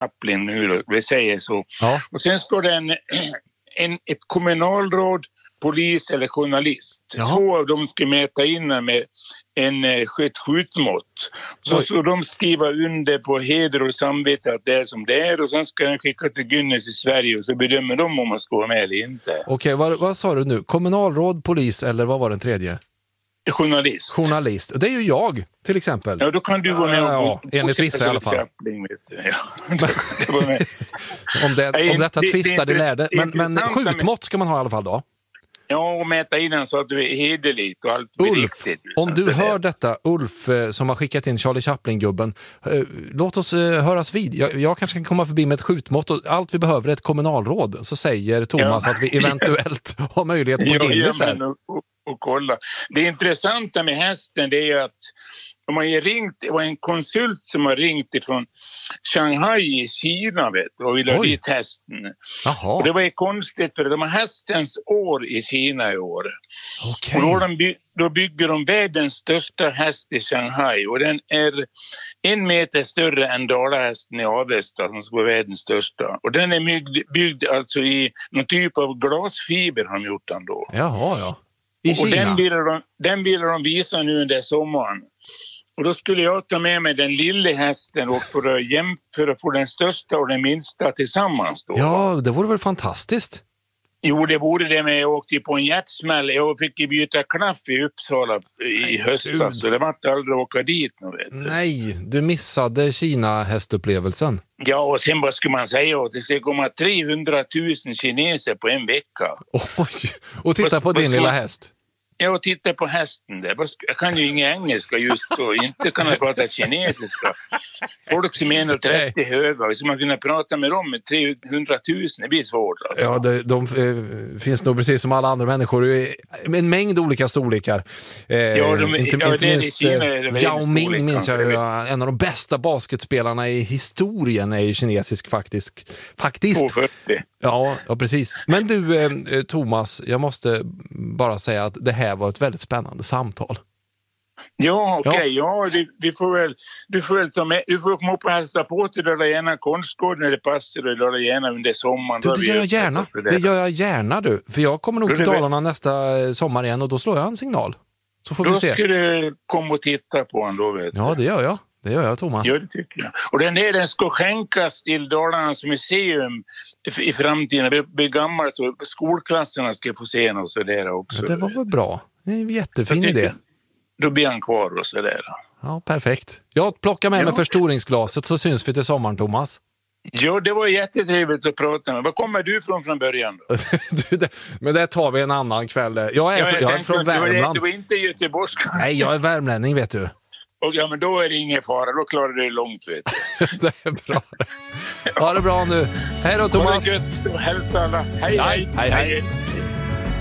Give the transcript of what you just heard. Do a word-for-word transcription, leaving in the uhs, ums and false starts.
Chaplin nu då, vi säger så. Ja. Och sen ska det en, en, ett kommunalråd, polis eller journalist. Jaha. Två av dem ska mäta in med en ett skjutmått. Så ska de skriva under på heder och samvete att det är som det är, och sen ska den skicka till Guinness i Sverige och så bedömer de om man ska vara med eller inte. Okej, okay, vad, vad sa du nu? Kommunalråd, polis eller vad var den tredje? Journalist. Journalist. Det är ju jag, till exempel. Ja, då kan du vara med och... Ja, ja, enligt vissa i alla fall. Chaplin, vet du. Ja. om, det, om detta tvistar det lärde. Men, men skjutmått ska man ha i alla fall då? Ja, och mäta in den så att du är hederligt och allt Ulf, riktigt. Om du hör detta, Ulf som har skickat in Charlie Chaplin-gubben, låt oss höras vid. Jag, jag kanske kan komma förbi med ett skjutmått och allt vi behöver är ett kommunalråd. Så säger Thomas ja. att vi eventuellt har möjlighet på ja, Guinness här. Ja, och, och kolla. Det intressanta med hästen, det är att de har ju ringt, det var en konsult som har ringt ifrån Shanghai i Kina, vet du, och ville ha dit hästen. Jaha. Och det var ju konstigt för de har hästens år i Kina i år. Okay. Och då, de by- då bygger de världens största häst i Shanghai, och den är en meter större än Dalahästen i Avesta som ska vara världens största. Och den är byggd, byggd alltså i någon typ av glasfiber har de gjort den då. Jaha, ja. I och Kina? Den ville de, den ville de visa nu under sommaren. Och då skulle jag ta med mig den lilla hästen och för att jämföra på den största och den minsta tillsammans då. Ja, det vore väl fantastiskt. Jo, det vore det, med jag åkte på en hjärtsmäll. Jag fick ju byta klaff i Uppsala i höstas, så det var inte aldrig att åka dit. Vet du. Nej, du missade Kina-hästupplevelsen. Ja, och sen vad ska man säga? Det ska komma trehundratusen kineser på en vecka. Oj, och titta vad, på din lilla man... häst. Ja, och titta på hästen där. Jag kan ju inga engelska just då. Inte kan jag prata kinesiska. Folk som är en komma trettio höga. Så man kunna prata med dem med trehundratusen. Det blir svårt alltså. Ja, det, de eh, finns nog precis som alla andra människor. En mängd olika storlekar. Eh, ja, de, inte, ja, inte det minst är det, Yao Ming minns jag. En av de bästa basketspelarna i historien är ju kinesisk faktiskt. Faktiskt. tvåhundrafyrtio. Ja, ja, precis. Men du, eh, Thomas, jag måste bara säga att det här var ett väldigt spännande samtal. Ja, okej. Okay. Ja, ja vi, vi får väl, du får väl ta med, du får komma upp och hälsa på till Dala Järna konstgården när det passar, och Dala Järna under sommaren. Du, det gör jag gärna. Det gör jag gärna, du. För jag kommer nog till Dalarna nästa sommar igen, och då slår jag en signal. Så får då vi se. Då ska du komma och titta på honom då, vet du. Ja, det gör jag. Det gör jag, Thomas. Ja, det tycker jag. Och den där, den ska skänkas till Dalarnas museum i framtiden. Det blir gammalt, så skolklasserna ska få se den och så där också. Ja, det var väl bra. Det är en jättefin idé. Då blir han kvar och så där. Ja, perfekt. Jag plockar med ja. mig förstoringsglaset, så syns vi till sommaren, Thomas. Ja, det var jättetrevligt att prata med. Var kommer du från från början då? du, det, men det tar vi en annan kväll. Jag är, ja, jag jag är från Värmland. Du var inte göteborgska. Nej, jag är värmlänning, vet du. Och ja, men då är det ingen fara. Då klarar du det långt, vet du. Det är bra. Ha det bra nu. Hej då, Thomas. Ha det gött och hälsa alla. Hej, hej. Hej, hej. hej.